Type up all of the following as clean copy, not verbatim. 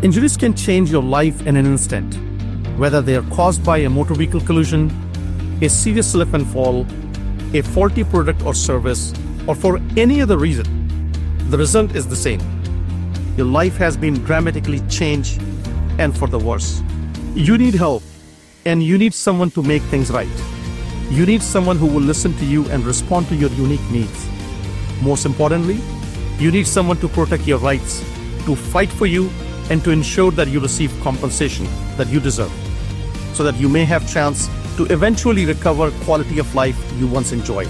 Injuries can change your life in an instant, whether they are caused by a motor vehicle collision, a serious slip and fall, a faulty product or service, or for any other reason. The result is the same. Your life has been dramatically changed and for the worse. You need help, and you need someone to make things right. You need someone who will listen to you and respond to your unique needs. Most importantly, you need someone to protect your rights, to fight for you, and to ensure that you receive compensation that you deserve, so that you may have chance to eventually recover quality of life you once enjoyed.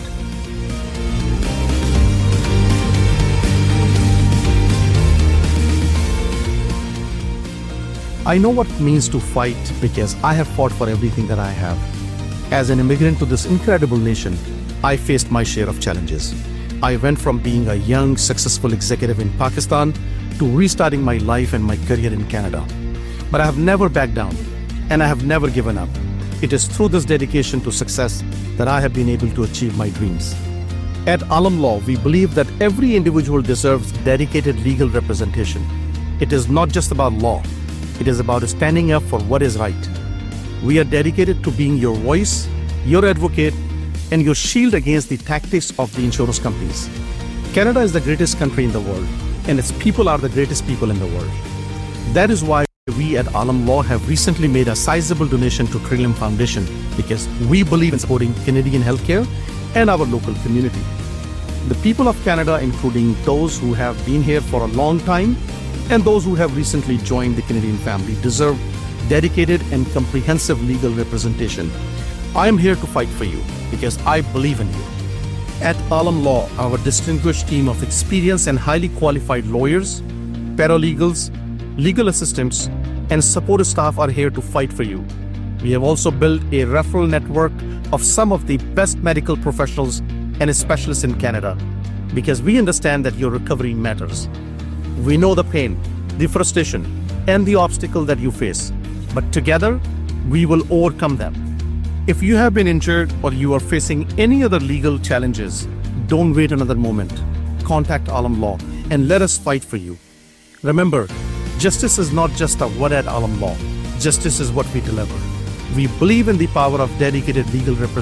I know what it means to fight because I have fought for everything that I have. As an immigrant to this incredible nation, I faced my share of challenges. I went from being a young, successful executive in Pakistan to restarting my life and my career in Canada. But I have never backed down, and I have never given up. It is through this dedication to success that I have been able to achieve my dreams. At Alam Law, we believe that every individual deserves dedicated legal representation. It is not just about law. It is about standing up for what is right. We are dedicated to being your voice, your advocate, and your shield against the tactics of the insurance companies. Canada is the greatest country in the world, and its people are the greatest people in the world. That is why we at Alam Law have recently made a sizable donation to Trillium Foundation, because we believe in supporting Canadian healthcare and our local community. The people of Canada, including those who have been here for a long time and those who have recently joined the Canadian family, deserve dedicated and comprehensive legal representation. I am here to fight for you because I believe in you. At Alam Law, our distinguished team of experienced and highly qualified lawyers, paralegals, legal assistants, and support staff are here to fight for you. We have also built a referral network of some of the best medical professionals and specialists in Canada, because we understand that your recovery matters. We know the pain, the frustration, and the obstacle that you face, but together, we will overcome them. If you have been injured or you are facing any other legal challenges, don't wait another moment. Contact Alam Law and let us fight for you. Remember, justice is not just a word at Alam Law. Justice is what we deliver. We believe in the power of dedicated legal representation